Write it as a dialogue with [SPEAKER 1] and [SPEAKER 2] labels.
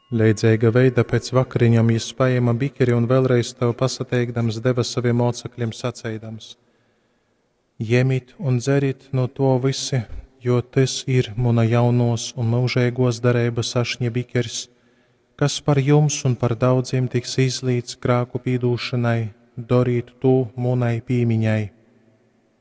[SPEAKER 1] Leidzēga veida pēc vakariņam jis paēma bikeri un vēlreiz to pasateikdams deva saviem mocekļiem sacēdams: Ņemiet un dzerit no to visi, jo tas ir mana jaunos un mūžēgos darības ašņa bikers, kas par jums un par daudziem tiks izlīts grēku pīdūšanai, darīt to manai pīmiņai.